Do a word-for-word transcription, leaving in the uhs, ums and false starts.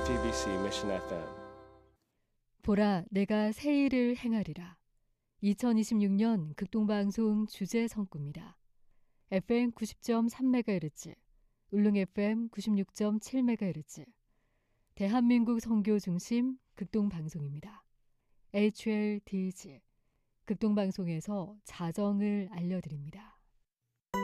제이티비씨 Mission 에프엠. 보라, 내가 새 일을 행하리라. 이천이십육 년 극동방송 주제 성구입니다. 에프엠 구십 점 삼 메가헤르츠, 울릉 에프엠 구십육 점 칠 메가헤르츠, 대한민국 선교 중심 극동방송입니다. 에이치엘디지, 극동방송에서 자정을 알려드립니다.